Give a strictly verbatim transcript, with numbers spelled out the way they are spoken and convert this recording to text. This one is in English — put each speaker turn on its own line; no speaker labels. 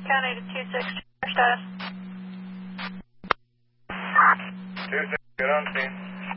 County to two six, status.
two six, get on scene.